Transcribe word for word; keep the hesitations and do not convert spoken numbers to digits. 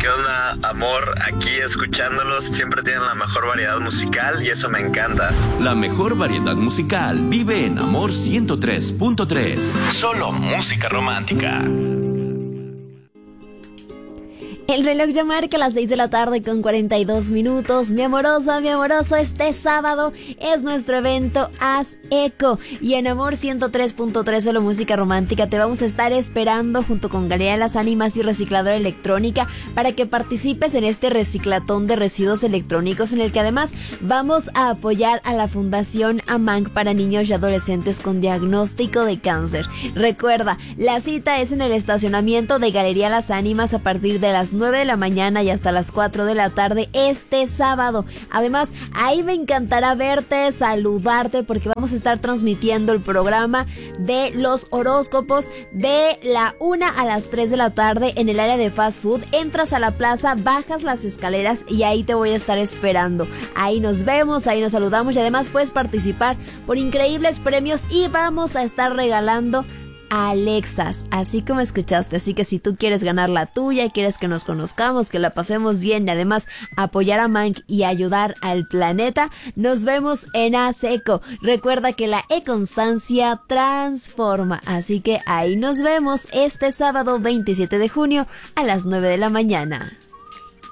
¿Qué onda, amor? Aquí escuchándolos, siempre tienen la mejor variedad musical y eso me encanta. La mejor variedad musical vive en Amor ciento tres punto tres. Solo música romántica. El reloj ya marca las seis de la tarde con cuarenta y dos minutos. Mi amorosa, mi amoroso, este sábado es nuestro evento Haz Eco. Y en Amor ciento tres punto tres, solo música romántica, te vamos a estar esperando junto con Galería Las Ánimas y Recicladora Electrónica para que participes en este reciclatón de residuos electrónicos, en el que además vamos a apoyar a la Fundación AMANC para niños y adolescentes con diagnóstico de cáncer. Recuerda, la cita es en el estacionamiento de Galería Las Ánimas a partir de las nueve de la mañana y hasta las cuatro de la tarde este sábado. Además, ahí me encantará verte, saludarte, porque vamos a estar transmitiendo el programa de los horóscopos de la una a las tres de la tarde en el área de fast food. Entras a la plaza, bajas las escaleras y ahí te voy a estar esperando. Ahí nos vemos, ahí nos saludamos y además puedes participar por increíbles premios y vamos a estar regalando Alexas, así como escuchaste. Así que si tú quieres ganar la tuya y quieres que nos conozcamos, que la pasemos bien y además apoyar a Mank y ayudar al planeta, nos vemos en Haz Eco. Recuerda que la e-constancia transforma, así que ahí nos vemos este sábado veintisiete de junio a las nueve de la mañana.